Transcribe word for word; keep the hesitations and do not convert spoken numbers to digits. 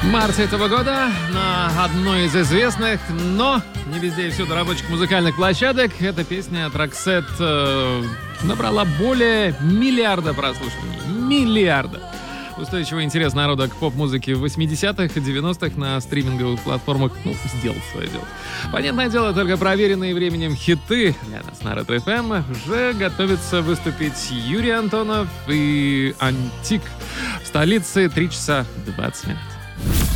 марте этого года на одной из известных, но не везде и всюду рабочих музыкальных площадок эта песня от Roxette э, набрала более миллиарда прослушиваний. Миллиарда! Устойчивый интерес народа к поп-музыке в восьмидесятых и девяностых на стриминговых платформах, ну, сделал свое дело. Понятное дело, только проверенные временем хиты для нас на Ретро эф эм уже готовятся выступить Юрий Антонов и Антик в столице три часа двадцать минут.